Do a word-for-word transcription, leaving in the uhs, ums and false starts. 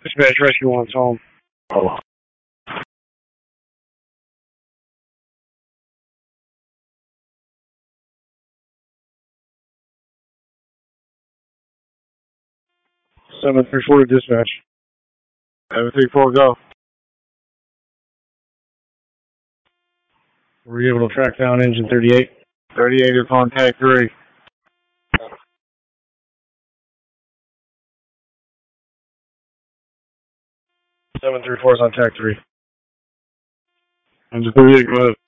Dispatch rescue one's home. Oh. Seven three four to dispatch. Seven three four go. Were you able to track down engine thirty-eight? thirty-eight is on tag three. Seven three four is on tag three. Engine thirty-eight, go ahead.